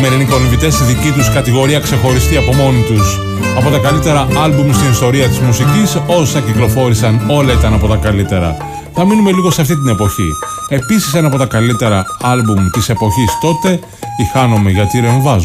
σημερινοί κολυμβητές στη δική τους κατηγορία ξεχωριστή από μόνοι τους. Από τα καλύτερα άλμπουμ στην ιστορία της μουσικής, όσα κυκλοφόρησαν όλα ήταν από τα καλύτερα. Θα μείνουμε λίγο σε αυτή την εποχή. Επίσης ένα από τα καλύτερα άλμπουμ της εποχής τότε, η «Χάνομαι γιατί ρεμβάζω».